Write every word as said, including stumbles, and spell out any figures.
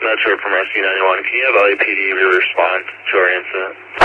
Metro from R C ninety-one. Can you have L A P D respond to our incident?